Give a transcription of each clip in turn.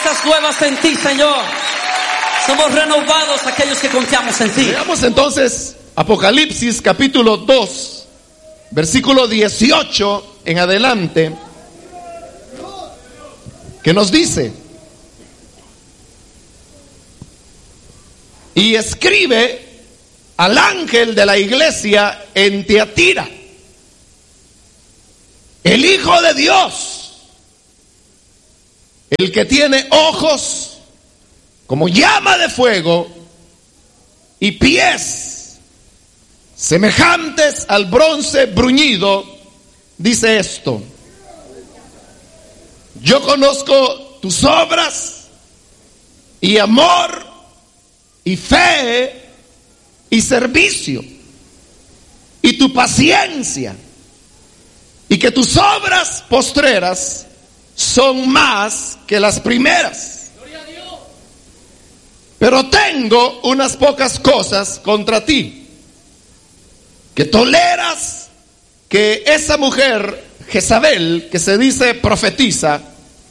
fuerzas nuevas en ti, Señor. Somos renovados aquellos que confiamos en ti. Veamos entonces Apocalipsis capítulo 2, versículo 18 en adelante, que nos dice: y escribe al ángel de la iglesia en Tiatira, el Hijo de Dios, el que tiene ojos como llama de fuego y pies semejantes al bronce bruñido, dice esto: yo conozco tus obras y amor y fe y servicio y tu paciencia, y que tus obras postreras son más que las primeras. Pero tengo unas pocas cosas contra ti, que toleras que esa mujer Jezabel, que se dice profetiza,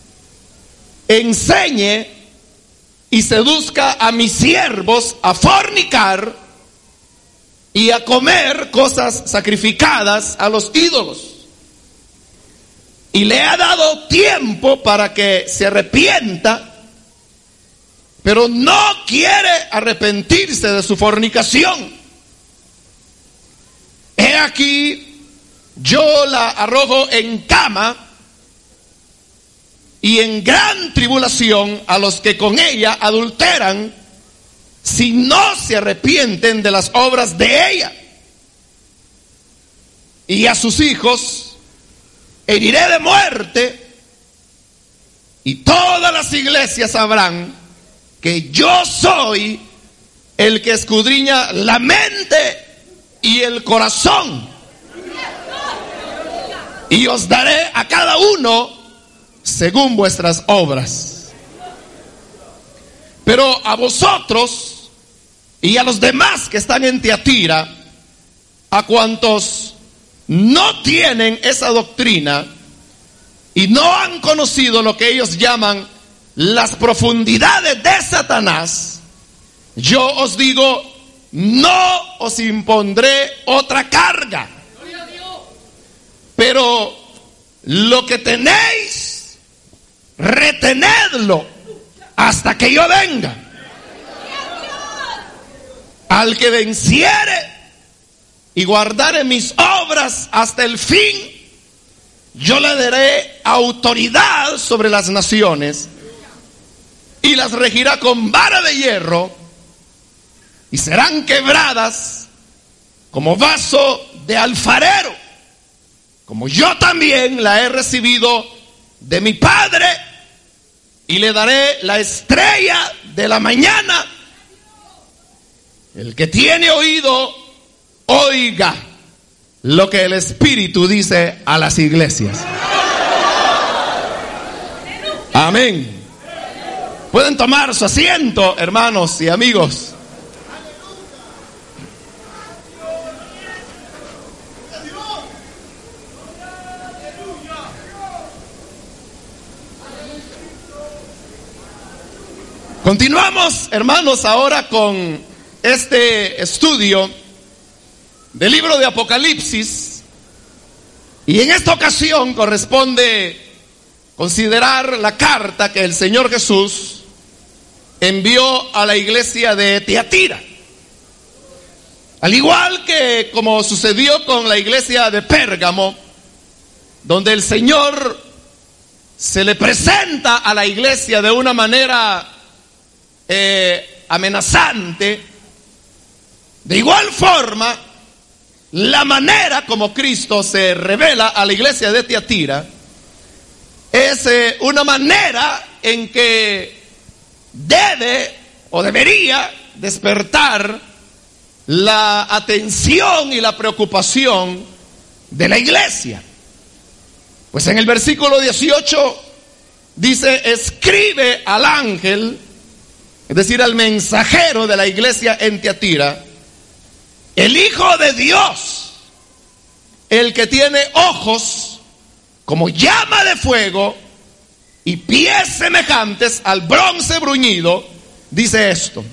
enseñe y seduzca a mis siervos a fornicar y a comer cosas sacrificadas a los ídolos. Y le ha dado tiempo para que se arrepienta, pero no quiere arrepentirse de su fornicación. He aquí, yo la arrojo en cama y en gran tribulación a los que con ella adulteran, si no se arrepienten de las obras de ella. Y a sus hijos heriré de muerte, y todas las iglesias sabrán que yo soy el que escudriña la mente y el corazón, y os daré a cada uno según vuestras obras. Pero a vosotros y a los demás que están en Tiatira, a cuantos no tienen esa doctrina y no han conocido lo que ellos llaman las profundidades de Satanás, yo os digo, no os impondré otra carga, pero lo que tenéis, retenedlo hasta que yo venga. Al que venciere y guardare mis obras hasta el fin, yo le daré autoridad sobre las naciones y las regirá con vara de hierro, y serán quebradas como vaso de alfarero, como yo también la he recibido de mi Padre, y le daré la estrella de la mañana. El que tiene oído, oiga lo que el Espíritu dice a las iglesias. Amén. Pueden tomar su asiento, hermanos y amigos. Continuamos, hermanos, ahora con este estudio del libro de Apocalipsis, y en esta ocasión corresponde considerar la carta que el Señor Jesús envió a la iglesia de Tiatira. Al igual que como sucedió con la iglesia de Pérgamo, donde el Señor se le presenta a la iglesia de una manera amenazante, de igual forma, la manera como Cristo se revela a la iglesia de Tiatira es una manera en que debe o debería despertar la atención y la preocupación de la iglesia. Pues en el versículo 18 dice: escribe al ángel, es decir, al mensajero de la iglesia en Tiatira, el Hijo de Dios, el que tiene ojos como llama de fuego y pies semejantes al bronce bruñido, dice esto.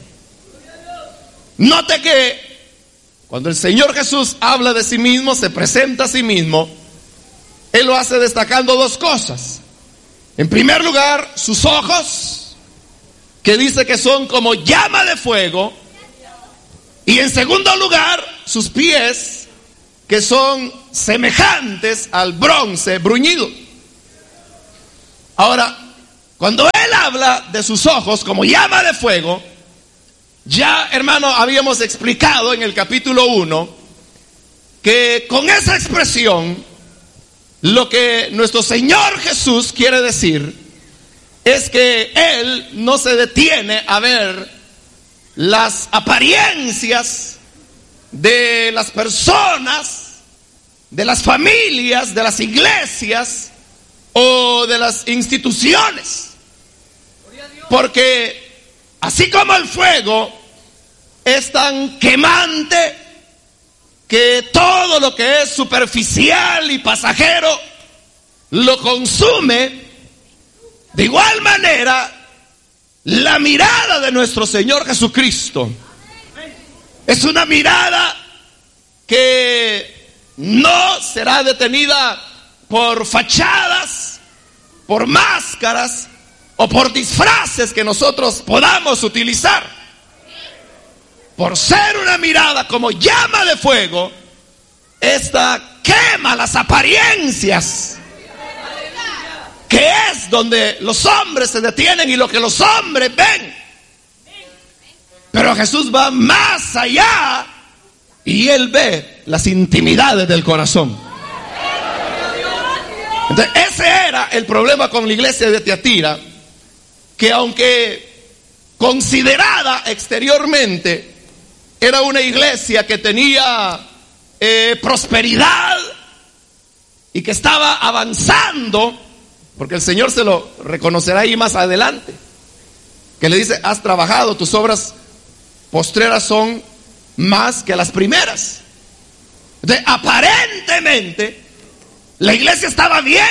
Note que cuando el Señor Jesús habla de sí mismo, se presenta a sí mismo, Él lo hace destacando dos cosas. En primer lugar, sus ojos, que dice que son como llama de fuego. Y en segundo lugar, sus pies, que son semejantes al bronce bruñido. Ahora, cuando Él habla de sus ojos como llama de fuego, ya, hermano, habíamos explicado en el capítulo 1 que con esa expresión lo que nuestro Señor Jesús quiere decir es que Él no se detiene a ver las apariencias de las personas, de las familias, de las iglesias o de las instituciones. Porque así como el fuego es tan quemante que todo lo que es superficial y pasajero lo consume, de igual manera la mirada de nuestro Señor Jesucristo es una mirada que no será detenida por fachadas, por máscaras o por disfraces que nosotros podamos utilizar. Por ser una mirada como llama de fuego, esta quema las apariencias, que es donde los hombres se detienen y lo que los hombres ven. Pero Jesús va más allá y Él ve las intimidades del corazón. Entonces, ese era el problema con la iglesia de Tiatira, que aunque considerada exteriormente era una iglesia que tenía prosperidad y que estaba avanzando, porque el Señor se lo reconocerá ahí más adelante, que le dice: has trabajado, tus obras postreras son más que las primeras. Entonces, aparentemente la iglesia estaba bien,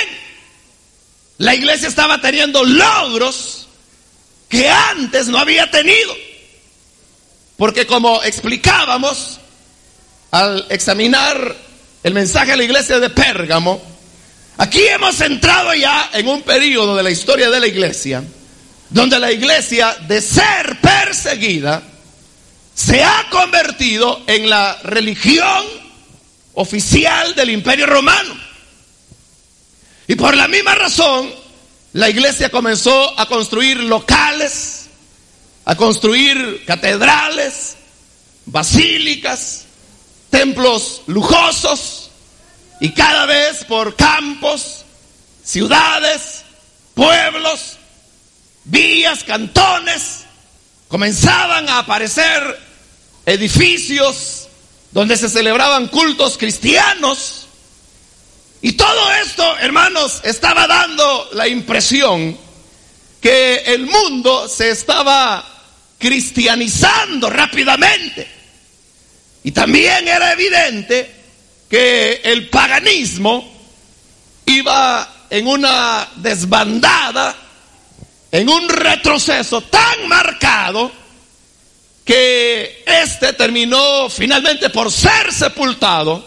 la iglesia estaba teniendo logros que antes no había tenido. Porque como explicábamos al examinar el mensaje a la iglesia de Pérgamo, aquí hemos entrado ya en un periodo de la historia de la iglesia donde la iglesia, de ser perseguida, se ha convertido en la religión oficial del Imperio Romano. Y por la misma razón, la iglesia comenzó a construir locales, a construir catedrales, basílicas, templos lujosos, y cada vez por campos, ciudades, pueblos, villas, cantones, comenzaban a aparecer edificios donde se celebraban cultos cristianos. Y todo esto, hermanos, estaba dando la impresión que el mundo se estaba cristianizando rápidamente. Y también era evidente que el paganismo iba en una desbandada, en un retroceso tan marcado, que este terminó finalmente por ser sepultado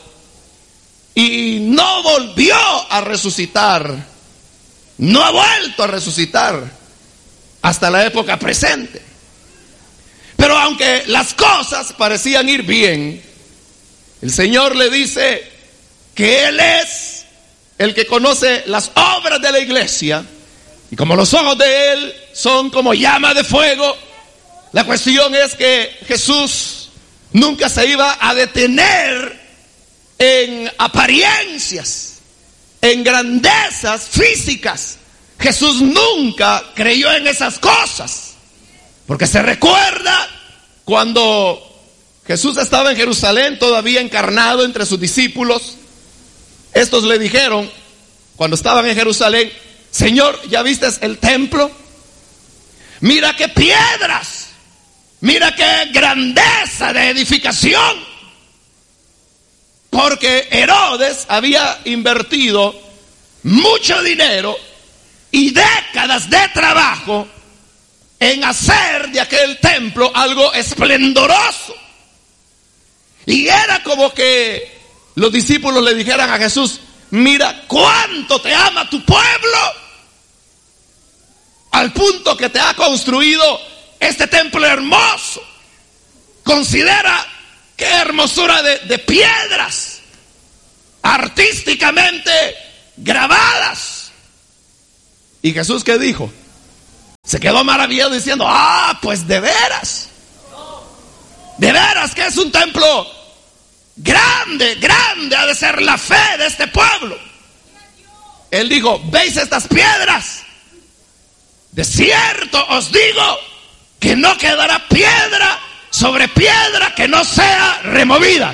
y no volvió a resucitar, no ha vuelto a resucitar hasta la época presente. Pero aunque las cosas parecían ir bien, el Señor le dice que Él es el que conoce las obras de la iglesia, y como los ojos de Él son como llama de fuego, la cuestión es que Jesús nunca se iba a detener en apariencias, en grandezas físicas. Jesús nunca creyó en esas cosas. Porque se recuerda cuando Jesús estaba en Jerusalén, todavía encarnado entre sus discípulos. Estos le dijeron, cuando estaban en Jerusalén: Señor, ¿ya viste el templo? Mira qué piedras, mira qué grandeza de edificación. Porque Herodes había invertido mucho dinero y décadas décadas de trabajo en hacer de aquel templo algo esplendoroso. Y era como que los discípulos le dijeran a Jesús: mira cuánto te ama tu pueblo, al punto que te ha construido este templo hermoso. Considera qué hermosura de piedras artísticamente grabadas. ¿Y Jesús qué dijo? Se quedó maravillado diciendo: pues de veras que es un templo grande, grande ha de ser la fe de este pueblo. Él dijo: ¿veis estas piedras? De cierto os digo que no quedará piedra sobre piedra que no sea removida.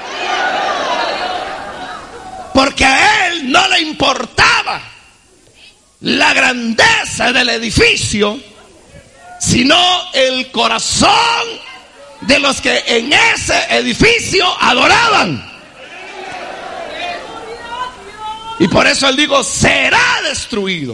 Porque a él no le importaba la grandeza del edificio, sino el corazón de los que en ese edificio adoraban. Y por eso él dijo: será destruido.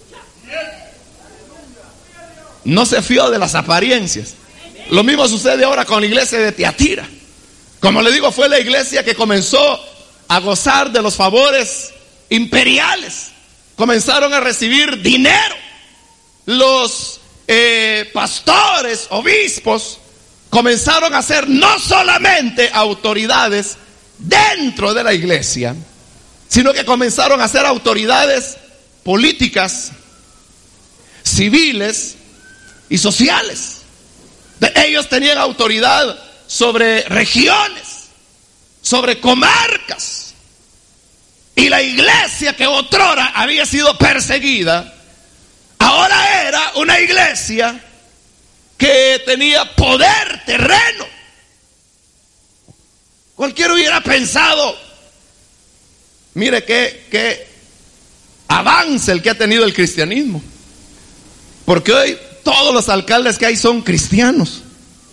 No se fió de las apariencias. Lo mismo sucede ahora con la iglesia de Tiatira. Como le digo, fue la iglesia que comenzó a gozar de los favores imperiales. Comenzaron a recibir dinero. Los pastores, obispos, comenzaron a ser no solamente autoridades dentro de la iglesia, sino que comenzaron a ser autoridades políticas, civiles y sociales. Ellos tenían autoridad sobre regiones, sobre comarcas. Y la iglesia que otrora había sido perseguida, ahora era una iglesia que tenía poder terreno. Cualquiera hubiera pensado: mire qué avance el que ha tenido el cristianismo, porque hoy todos los alcaldes que hay son cristianos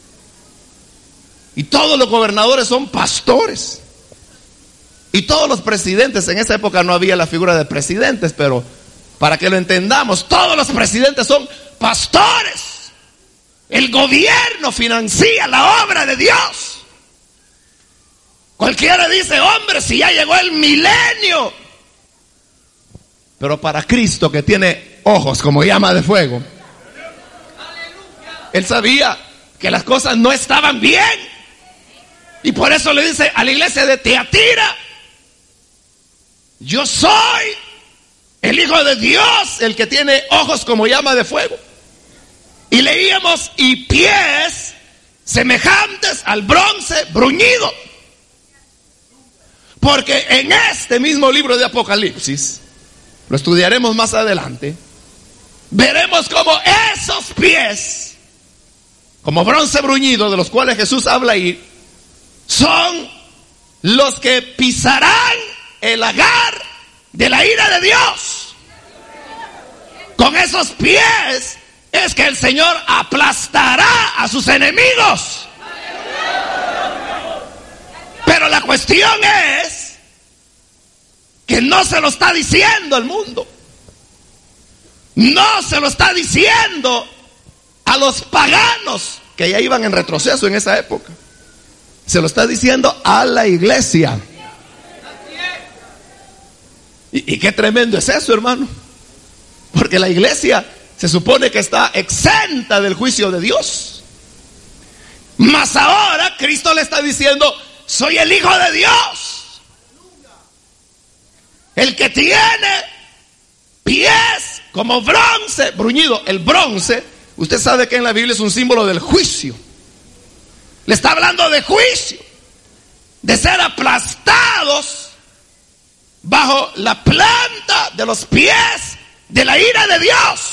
y todos los gobernadores son pastores y todos los presidentes. En esa época no había la figura de presidentes, pero para que lo entendamos, todos los presidentes son pastores. El gobierno financia la obra de Dios. Cualquiera dice: hombre, si ya llegó el milenio. Pero para Cristo, que tiene ojos como llama de fuego, él sabía que las cosas no estaban bien. Y por eso le dice a la iglesia de Tiatira: yo soy el Hijo de Dios, el que tiene ojos como llama de fuego. Y leíamos: y pies semejantes al bronce bruñido. Porque en este mismo libro de Apocalipsis, lo estudiaremos más adelante, veremos cómo esos pies, como bronce bruñido, de los cuales Jesús habla ahí, son los que pisarán el lagar de la ira de Dios. Con esos pies es que el Señor aplastará a sus enemigos. Pero la cuestión es que no se lo está diciendo al mundo. No se lo está diciendo a los paganos que ya iban en retroceso en esa época. Se lo está diciendo a la iglesia. Y qué tremendo es eso, hermano. Porque la iglesia se supone que está exenta del juicio de Dios. Mas ahora Cristo le está diciendo: soy el Hijo de Dios, el que tiene pies como bronce bruñido. El bronce, usted sabe que en la Biblia es un símbolo del juicio. Le está hablando de juicio, de ser aplastados bajo la planta de los pies de la ira de Dios.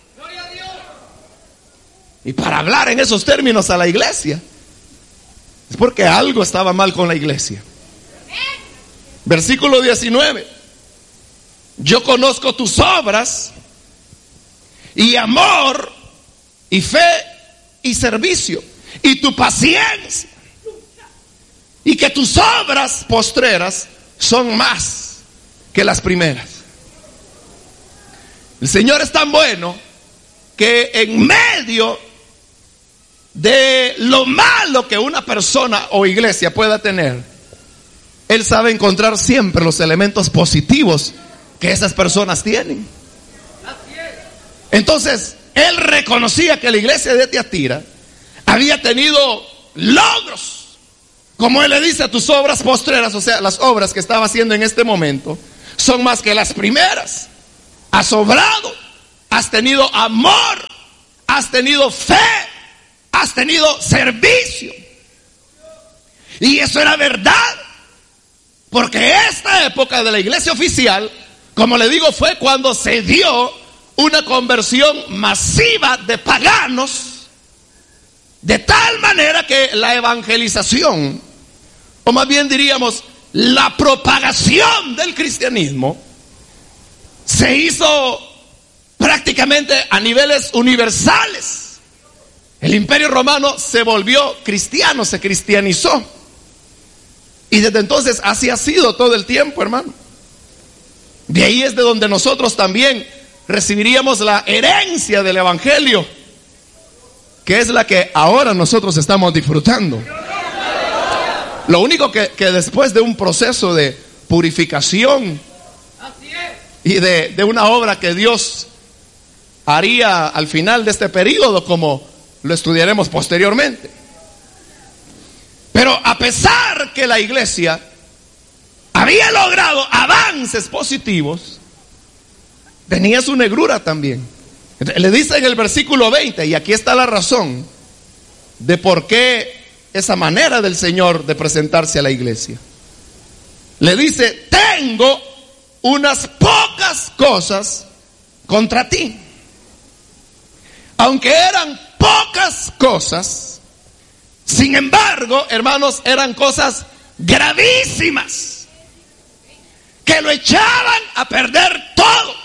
Y para hablar en esos términos a la iglesia, es porque algo estaba mal con la iglesia. Versículo 19: yo conozco tus obras y amor y fe y servicio y tu paciencia, y que tus obras postreras son más que las primeras. El Señor es tan bueno que en medio de lo malo que una persona o iglesia pueda tener, Él sabe encontrar siempre los elementos positivos que esas personas tienen. Entonces, Él reconocía que la iglesia de Tiatira había tenido logros. Como Él le dice, tus obras postreras, o sea, las obras que estaba haciendo en este momento, son más que las primeras. Has obrado, has tenido amor, has tenido fe, has tenido servicio. Y eso era verdad, porque esta época de la iglesia oficial, como le digo, fue cuando se dio una conversión masiva de paganos, de tal manera que la evangelización, o más bien diríamos, la propagación del cristianismo, se hizo prácticamente a niveles universales. El Imperio Romano se volvió cristiano, se cristianizó. Y desde entonces así ha sido todo el tiempo, hermano. De ahí es de donde nosotros también recibiríamos la herencia del Evangelio, que es la que ahora nosotros estamos disfrutando. Lo único que después de un proceso de purificación y de una obra que Dios haría al final de este periodo, como lo estudiaremos posteriormente. Pero a pesar que la iglesia había logrado avances positivos, tenía su negrura también. Le dice en el versículo 20, y aquí está la razón de por qué esa manera del Señor de presentarse a la iglesia. Le dice, tengo unas pocas cosas contra ti. Aunque eran pocas cosas, sin embargo, hermanos, eran cosas gravísimas que lo echaban a perder todo.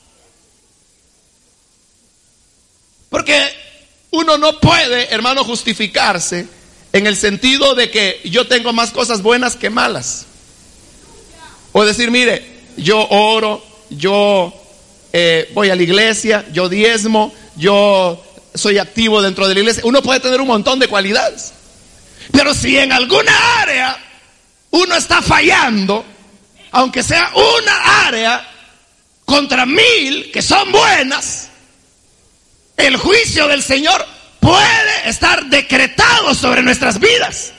Porque uno no puede, hermano, justificarse en el sentido de que yo tengo más cosas buenas que malas. O decir, mire, yo oro, yo voy a la iglesia, yo diezmo, yo soy activo dentro de la iglesia. Uno puede tener un montón de cualidades, pero si en alguna área uno está fallando, aunque sea una área contra 1000 que son buenas, el juicio del Señor puede estar decretado sobre nuestras vidas.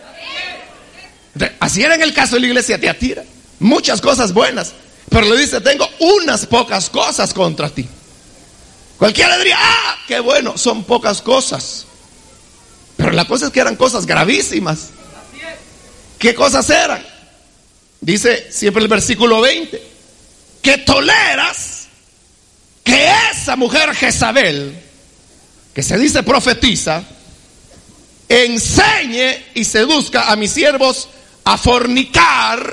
Así era en el caso de la iglesia de Tiatira. Muchas cosas buenas, pero le dice, tengo unas pocas cosas contra ti. Cualquiera diría, qué bueno, son pocas cosas. Pero la cosa es que eran cosas gravísimas. ¿Qué cosas eran? Dice siempre el versículo 20, que toleras que esa mujer Jezabel, que se dice profetiza, enseñe y seduzca a mis siervos a fornicar.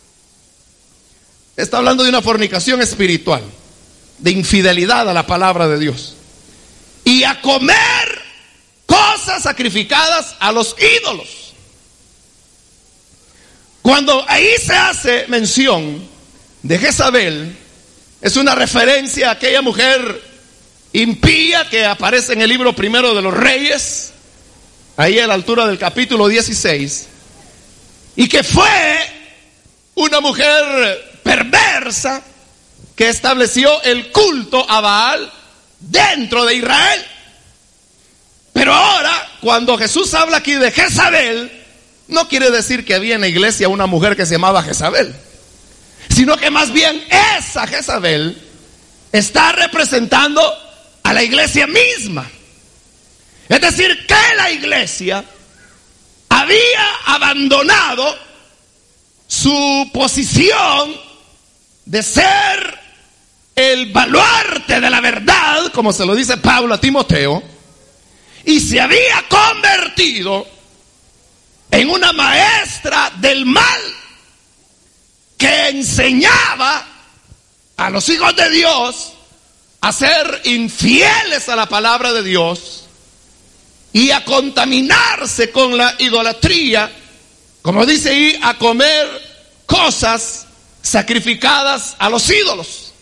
Está hablando de una fornicación espiritual, de infidelidad a la palabra de Dios, y a comer cosas sacrificadas a los ídolos. Cuando ahí se hace mención de Jezabel, es una referencia a aquella mujer impía que aparece en el libro primero de los Reyes, ahí a la altura del capítulo 16, y que fue una mujer perversa que estableció el culto a Baal dentro de Israel. Pero ahora, cuando Jesús habla aquí de Jezabel, no quiere decir que había en la iglesia una mujer que se llamaba Jezabel, sino que más bien esa Jezabel está representando a la iglesia misma. Es decir, que la iglesia había abandonado su posición de ser el baluarte de la verdad, como se lo dice Pablo a Timoteo, y se había convertido en una maestra del mal que enseñaba a los hijos de Dios a ser infieles a la palabra de Dios y a contaminarse con la idolatría, como dice ahí, a comer cosas sacrificadas a los ídolos.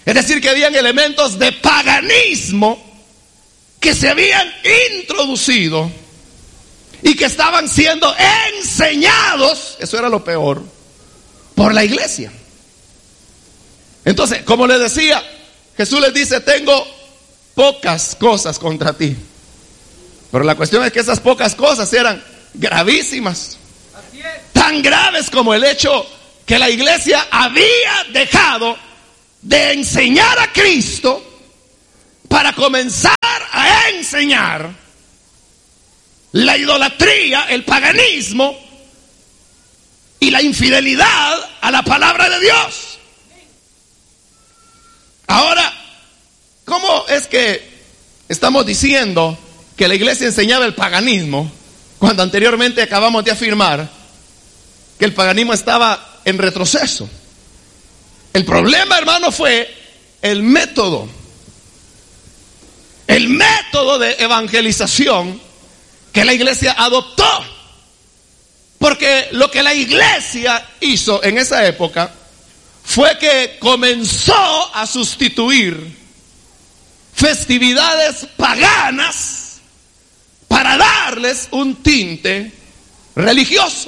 Es decir, que habían elementos de paganismo que se habían introducido y que estaban siendo enseñados, eso era lo peor, por la iglesia. Entonces, como les decía, Jesús les dice: tengo pocas cosas contra ti. Pero la cuestión es que esas pocas cosas eran gravísimas. Tan graves como el hecho que la iglesia había dejado de enseñar a Cristo para comenzar a enseñar la idolatría, el paganismo y la infidelidad a la palabra de Dios. Ahora, ¿cómo es que estamos diciendo que la iglesia enseñaba el paganismo cuando anteriormente acabamos de afirmar que el paganismo estaba en retroceso? El problema, hermano, fue el método de evangelización que la iglesia adoptó. Porque lo que la iglesia hizo en esa época fue que comenzó a sustituir festividades paganas para darles un tinte religioso.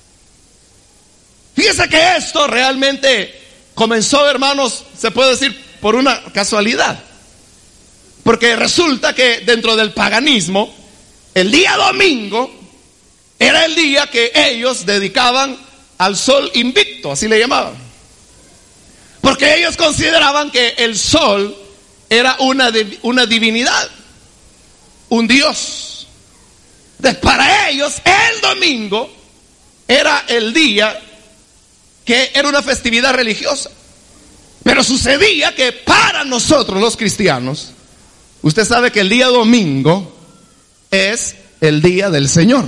Fíjese que esto realmente comenzó, hermanos, se puede decir por una casualidad. Porque resulta que dentro del paganismo, el día domingo era el día que ellos dedicaban al sol invicto, así le llamaban. Porque ellos consideraban que el sol era una divinidad, un dios. Entonces, para ellos el domingo era el día que era una festividad religiosa. Pero sucedía que para nosotros los cristianos, usted sabe que el día domingo es el día del Señor.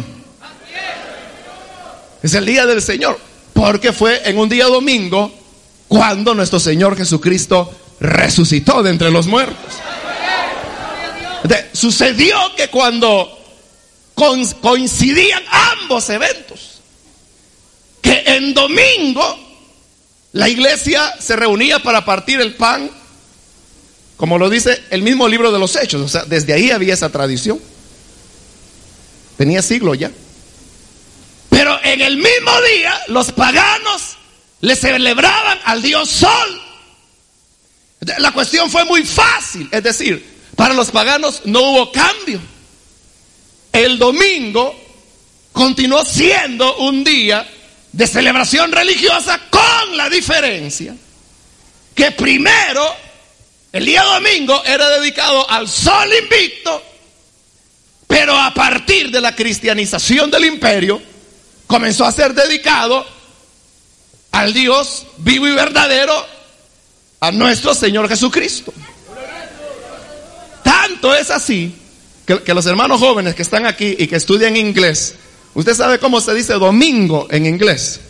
Es el día del Señor, porque fue en un día domingo cuando nuestro Señor Jesucristo resucitó de entre los muertos. Sucedió que cuando coincidían ambos eventos, que en domingo la iglesia se reunía para partir el pan, como lo dice el mismo libro de los Hechos. O sea, desde ahí había esa tradición. Tenía siglos ya. Pero en el mismo día los paganos le celebraban al dios Sol. La cuestión fue muy fácil. Es decir, para los paganos no hubo cambio. El domingo continuó siendo un día de celebración religiosa, con la diferencia que primero el día domingo era dedicado al sol invicto, pero a partir de la cristianización del imperio comenzó a ser dedicado al Dios vivo y verdadero, a nuestro Señor Jesucristo. Tanto es así que los hermanos jóvenes que están aquí y que estudian inglés, ¿usted sabe cómo se dice domingo en inglés?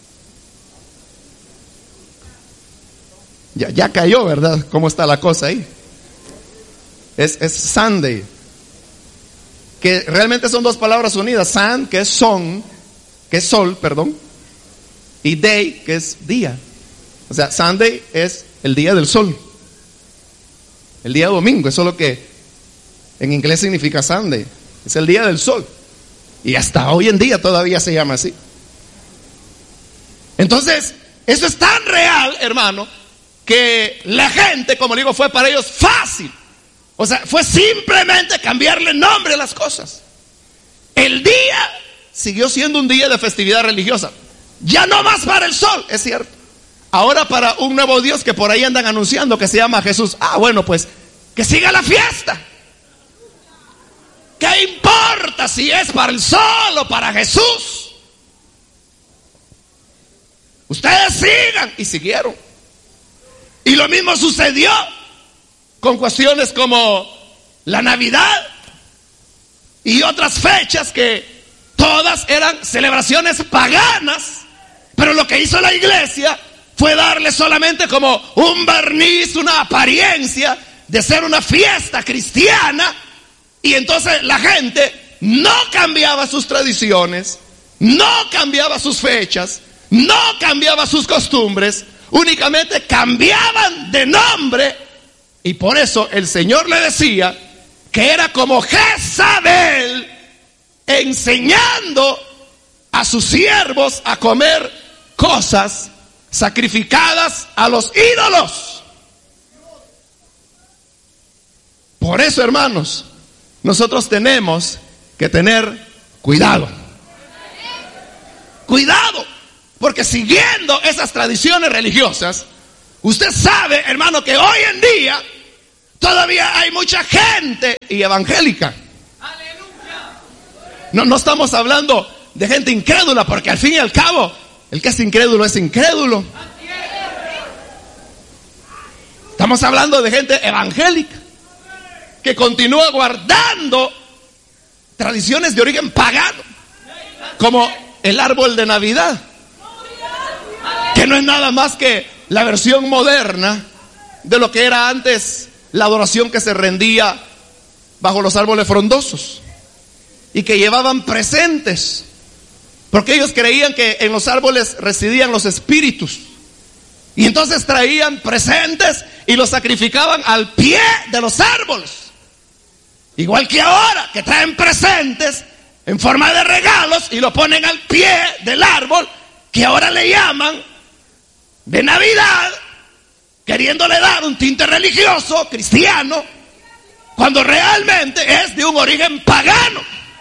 Ya cayó, ¿verdad? ¿Cómo está la cosa ahí? Es Sunday. Que realmente son dos palabras unidas. Sun, que es son, que es sol, perdón. Y day, que es día. O sea, Sunday es el día del sol. El día domingo, eso es lo que en inglés significa Sunday. Es el día del sol. Y hasta hoy en día todavía se llama así. Entonces, eso es tan real, hermano, que la gente, como digo, fue para ellos fácil. O sea, fue simplemente cambiarle nombre a las cosas. El día siguió siendo un día de festividad religiosa. Ya no más para el sol, es cierto. Ahora para un nuevo Dios que por ahí andan anunciando, que se llama Jesús. Ah, bueno, pues que siga la fiesta. ¿Qué importa si es para el sol o para Jesús? Ustedes sigan. Y siguieron. Y lo mismo sucedió con cuestiones como la Navidad y otras fechas que todas eran celebraciones paganas, pero lo que hizo la iglesia fue darle solamente como un barniz, una apariencia de ser una fiesta cristiana. Y entonces la gente no cambiaba sus tradiciones, no cambiaba sus fechas, no cambiaba sus costumbres, únicamente cambiaban de nombre, y por eso el Señor le decía que era como Jezabel enseñando a sus siervos a comer cosas sacrificadas a los ídolos. Por eso, hermanos, nosotros tenemos que tener cuidado. Cuidado, porque siguiendo esas tradiciones religiosas, usted sabe, hermano, que hoy en día todavía hay mucha gente y evangélica. No estamos hablando de gente incrédula, porque al fin y al cabo, el que es incrédulo es incrédulo. Estamos hablando de gente evangélica que continúa guardando tradiciones de origen pagano, como el árbol de Navidad, que no es nada más que la versión moderna de lo que era antes la adoración que se rendía bajo los árboles frondosos y que llevaban presentes, porque ellos creían que en los árboles residían los espíritus, y entonces traían presentes y los sacrificaban al pie de los árboles, igual que ahora que traen presentes en forma de regalos y lo ponen al pie del árbol, que ahora le llaman de Navidad, queriéndole dar un tinte religioso, cristiano, cuando realmente es de un origen pagano.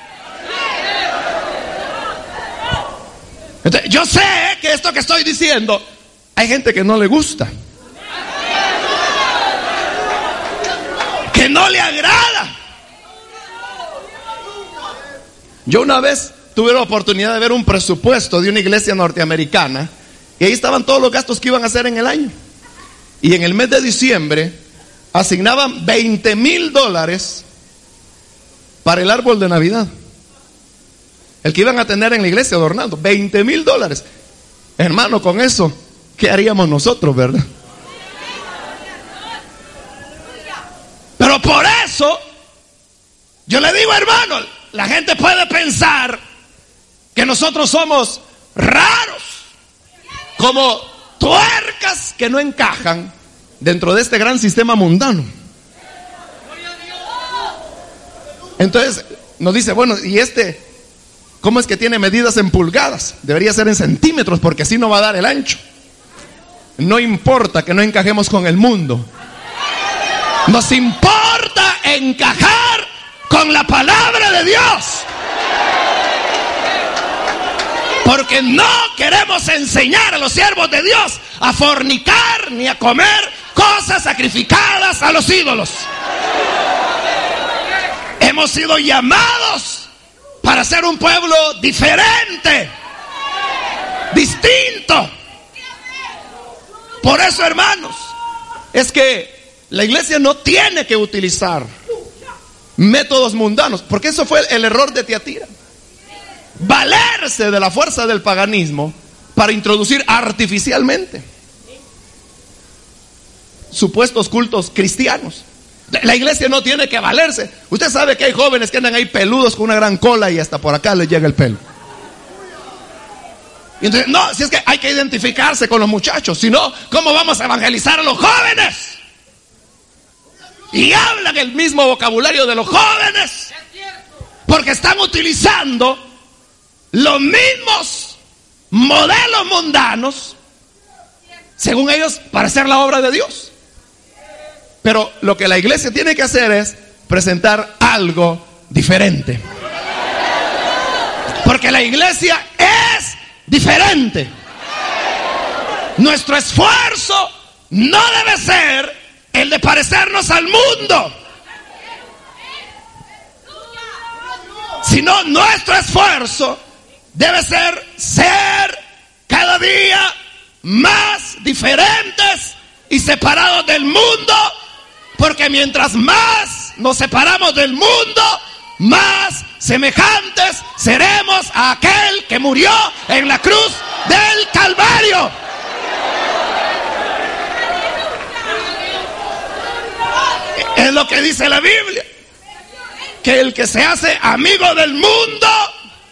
Entonces, yo sé que esto que estoy diciendo, hay gente que no le gusta, que no le agrada. Yo una vez tuve la oportunidad de ver un presupuesto de una iglesia norteamericana, y ahí estaban todos los gastos que iban a hacer en el año. Y en el mes de diciembre asignaban $20,000 para el árbol de Navidad, el que iban a tener en la iglesia adornando. $20,000. Hermano, con eso, ¿qué haríamos nosotros, verdad? Pero por eso yo le digo, hermano, la gente puede pensar que nosotros somos raros, como tuercas que no encajan dentro de este gran sistema mundano. Entonces nos dice, bueno, ¿y cómo es que tiene medidas en pulgadas? Debería ser en centímetros, porque así no va a dar el ancho. No importa que no encajemos con el mundo, nos importa encajar con la palabra de Dios, porque no queremos enseñar a los siervos de Dios a fornicar ni a comer cosas sacrificadas a los ídolos. Hemos sido llamados para ser un pueblo diferente, distinto. Por eso, hermanos, es que la iglesia no tiene que utilizar métodos mundanos, porque eso fue el error de Tiatira. Valerse de la fuerza del paganismo para introducir artificialmente supuestos cultos cristianos. La iglesia no tiene que valerse. Usted sabe que hay jóvenes que andan ahí peludos con una gran cola y hasta por acá les llega el pelo. Y entonces, no, si es que hay que identificarse con los muchachos, si no, ¿cómo vamos a evangelizar a los jóvenes? Y hablan el mismo vocabulario de los jóvenes, porque están utilizando los mismos modelos mundanos, según ellos, para hacer la obra de Dios. Pero lo que la iglesia tiene que hacer es presentar algo diferente, porque la iglesia es diferente. Nuestro esfuerzo no debe ser el de parecernos al mundo, sino nuestro esfuerzo debe ser cada día más diferentes y separados del mundo, porque mientras más nos separamos del mundo, más semejantes seremos a aquel que murió en la cruz del Calvario. Es lo que dice la Biblia, que el que se hace amigo del mundo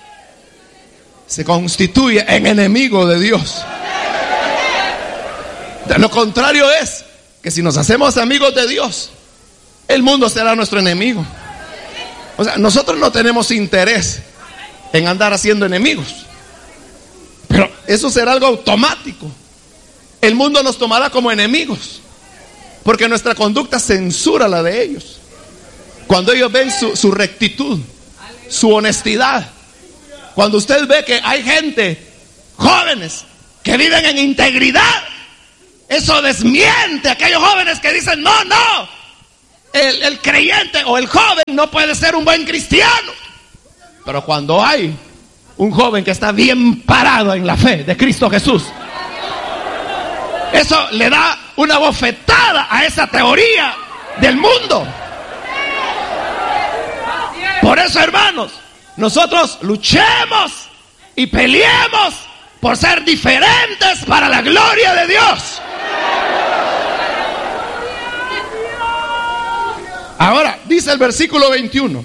se constituye en enemigo de Dios. Lo contrario es que si nos hacemos amigos de Dios, el mundo será nuestro enemigo. O sea, nosotros no tenemos interés en andar haciendo enemigos, pero eso será algo automático. El mundo nos tomará como enemigos, porque nuestra conducta censura la de ellos. Cuando ellos ven su rectitud, su honestidad, cuando usted ve que hay gente, jóvenes, que viven en integridad, eso desmiente a aquellos jóvenes que dicen, no, el creyente o el joven no puede ser un buen cristiano. Pero cuando hay un joven que está bien parado en la fe de Cristo Jesús, eso le da una bofetada a esa teoría del mundo. Por eso, hermanos, nosotros luchemos y peleemos por ser diferentes para la gloria de Dios. Ahora, dice el versículo 21,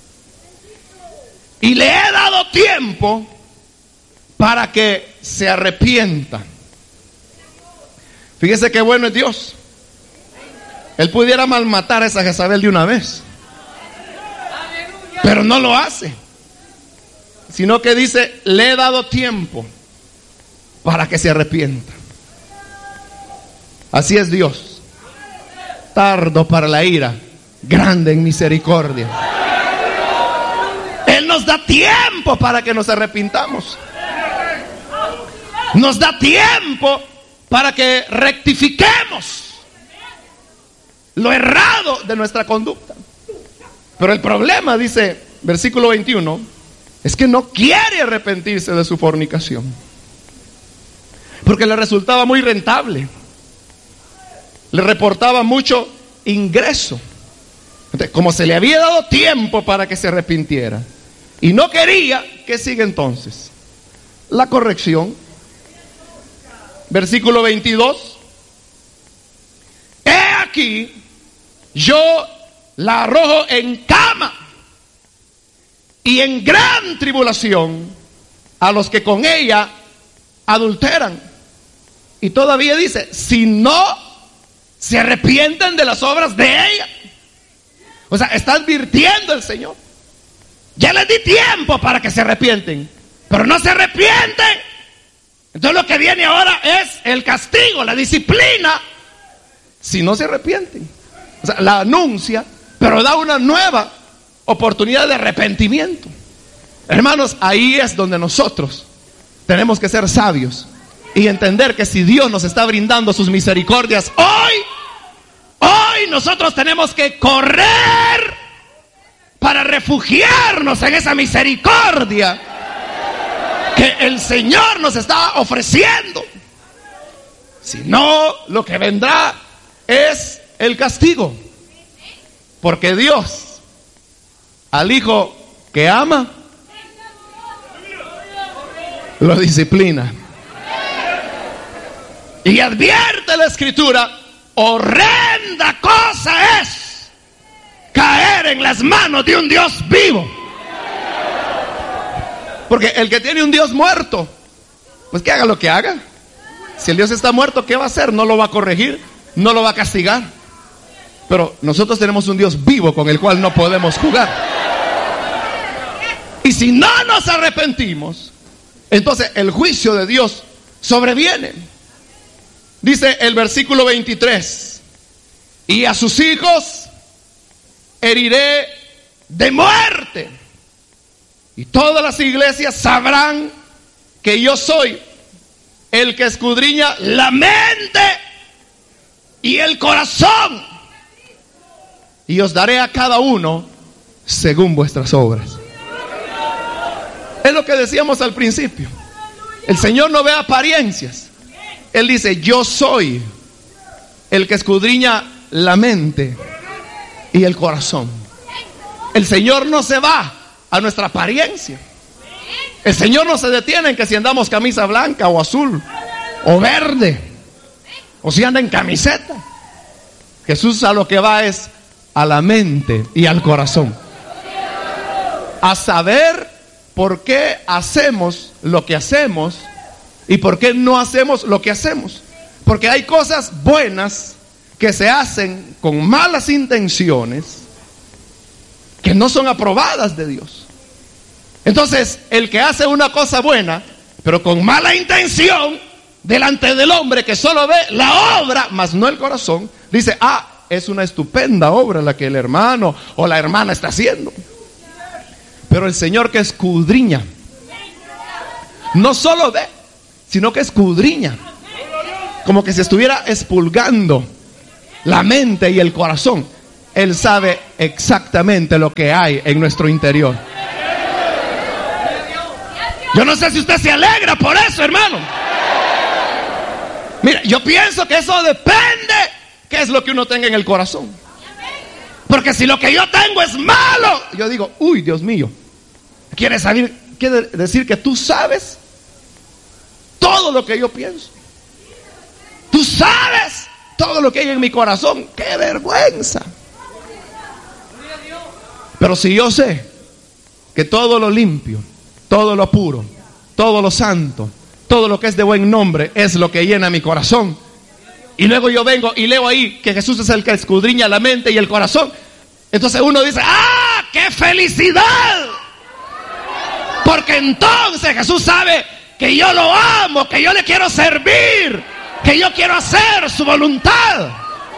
y le he dado tiempo para que se arrepienta. Fíjese qué bueno es Dios. Él pudiera malmatar a esa Jezabel de una vez, pero no lo hace, sino que dice, le he dado tiempo para que se arrepienta. Así es Dios, tardo para la ira, grande en misericordia. Él nos da tiempo para que nos arrepintamos. Nos da tiempo para que rectifiquemos lo errado de nuestra conducta. Pero el problema, dice versículo 21, es que no quiere arrepentirse de su fornicación, porque le resultaba muy rentable, le reportaba mucho ingreso. Entonces, como se le había dado tiempo para que se arrepintiera y no quería, ¿qué sigue entonces? La corrección. Versículo 22. He aquí, yo la arrojo en cama y en gran tribulación a los que con ella adulteran. Y todavía dice, si no se arrepienten de las obras de ella. O sea, está advirtiendo el Señor. Ya les di tiempo para que se arrepienten, pero no se arrepienten. Entonces lo que viene ahora es el castigo, la disciplina, si no se arrepienten. O sea, la anuncia, pero da una nueva oportunidad de arrepentimiento. Hermanos, ahí es donde nosotros tenemos que ser sabios y entender que si Dios nos está brindando sus misericordias hoy nosotros tenemos que correr para refugiarnos en esa misericordia que el Señor nos está ofreciendo. Si no, lo que vendrá es el castigo, porque Dios al hijo que ama lo disciplina. Y advierte la Escritura, horrenda cosa es caer en las manos de un Dios vivo. Porque el que tiene un Dios muerto, pues que haga lo que haga. Si el Dios está muerto, ¿qué va a hacer? No lo va a corregir, no lo va a castigar. Pero nosotros tenemos un Dios vivo con el cual no podemos jugar. Y si no nos arrepentimos, entonces el juicio de Dios sobreviene. Dice el versículo 23, y a sus hijos heriré de muerte, y todas las iglesias sabrán que yo soy el que escudriña la mente y el corazón, y os daré a cada uno según vuestras obras. Es lo que decíamos al principio. El Señor no ve apariencias. Él dice, yo soy el que escudriña la mente y el corazón. El Señor no se va a nuestra apariencia. El Señor no se detiene en que si andamos camisa blanca o azul o verde, o si anda en camiseta. Jesús a lo que va es a la mente y al corazón, a saber por qué hacemos lo que hacemos y por qué no hacemos lo que hacemos. Porque hay cosas buenas que se hacen con malas intenciones que no son aprobadas de Dios. Entonces, el que hace una cosa buena, pero con mala intención, delante del hombre que solo ve la obra, mas no el corazón, dice, es una estupenda obra la que el hermano o la hermana está haciendo. Pero el Señor que escudriña, no solo ve, sino que escudriña, como que se estuviera expurgando la mente y el corazón. Él sabe exactamente lo que hay en nuestro interior. Yo no sé si usted se alegra por eso, hermano. Mira, yo pienso que eso depende qué es lo que uno tenga en el corazón. Porque si lo que yo tengo es malo, yo digo, uy, Dios mío. Quiere decir que tú sabes todo lo que yo pienso. Tú sabes todo lo que hay en mi corazón. ¡Qué vergüenza! Pero si yo sé que todo lo limpio, todo lo puro, todo lo santo, todo lo que es de buen nombre es lo que llena mi corazón, y luego yo vengo y leo ahí que Jesús es el que escudriña la mente y el corazón, entonces uno dice, ¡qué felicidad! Porque entonces Jesús sabe que yo lo amo, que yo le quiero servir, que yo quiero hacer su voluntad.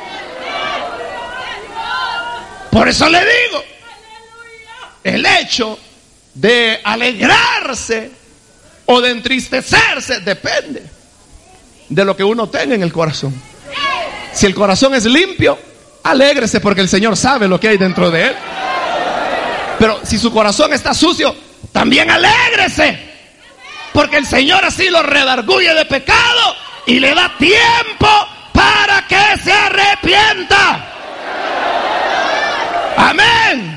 Por eso le digo, el hecho de alegrarse o de entristecerse depende de lo que uno tenga en el corazón. Si el corazón es limpio, alégrese porque el Señor sabe lo que hay dentro de él. Pero si su corazón está sucio, también alégrese porque el Señor así lo redarguye de pecado y le da tiempo para que se arrepienta. Amén.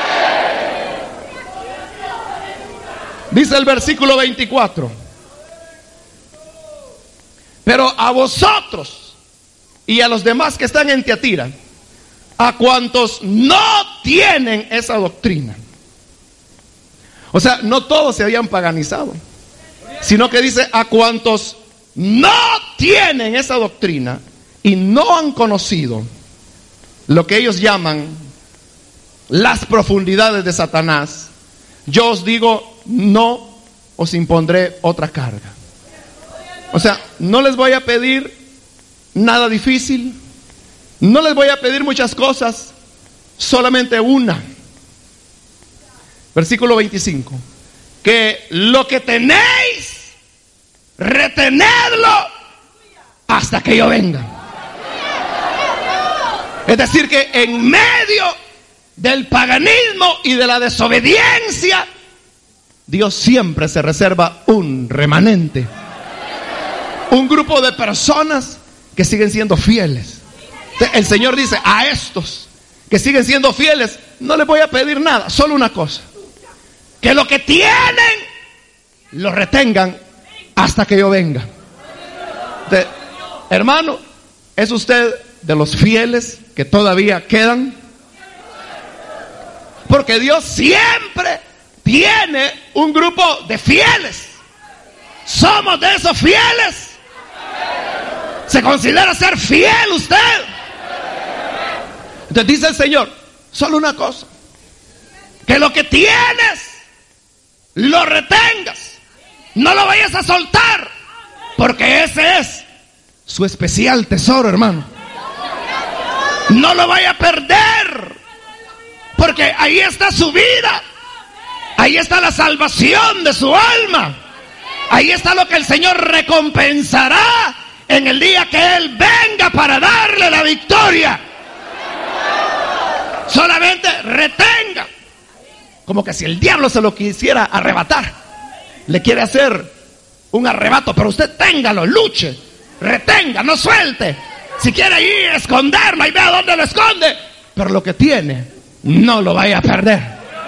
Dice el versículo 24: pero a vosotros y a los demás que están en Tiatira, a cuantos no tienen esa doctrina. O sea, no todos se habían paganizado, sino que dice a cuantos no tienen esa doctrina y no han conocido lo que ellos llaman las profundidades de Satanás, yo os digo, no os impondré otra carga. O sea, no les voy a pedir nada difícil, no les voy a pedir muchas cosas, solamente una. Versículo 25: que lo que tenéis, retenedlo hasta que yo venga. Es decir, que en medio del paganismo y de la desobediencia, Dios siempre se reserva un remanente, un grupo de personas que siguen siendo fieles. El Señor dice, a estos que siguen siendo fieles no les voy a pedir nada, solo una cosa: que lo que tienen lo retengan hasta que yo venga. Hermano, ¿es usted de los fieles que todavía quedan? Porque Dios siempre tiene un grupo de fieles. ¿Somos de esos fieles? ¿Se considera ser fiel usted? Entonces dice el Señor, solo una cosa: que lo que tienes lo retengas, no lo vayas a soltar, porque ese es su especial tesoro, hermano. No lo vaya a perder, porque ahí está su vida, ahí está la salvación de su alma, ahí está lo que el Señor recompensará en el día que Él venga para darle la victoria. Solamente retenga, como que si el diablo se lo quisiera arrebatar, le quiere hacer un arrebato, pero usted téngalo, luche, retenga, no suelte. Si quiere ir a esconderlo, y vea dónde lo esconde, pero lo que tiene no lo vaya a perder,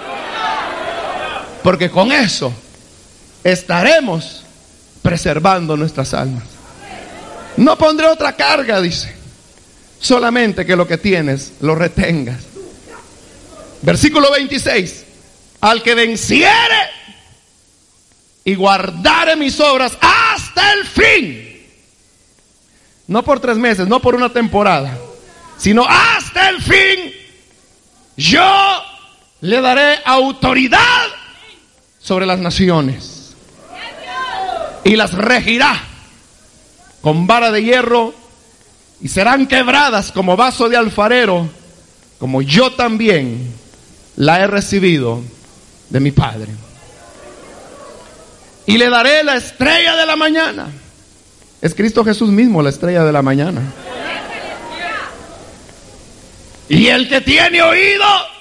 porque con eso estaremos preservando nuestras almas. No pondré otra carga, dice, solamente que lo que tienes lo retengas. Versículo 26: al que venciere y guardare mis obras hasta el fin, no por 3 meses, no por una temporada, sino hasta el fin, yo le daré autoridad sobre las naciones y las regirá con vara de hierro y serán quebradas como vaso de alfarero, como yo también la he recibido de mi Padre. Y le daré la estrella de la mañana. Es Cristo Jesús mismo la estrella de la mañana. Y el que tiene oído,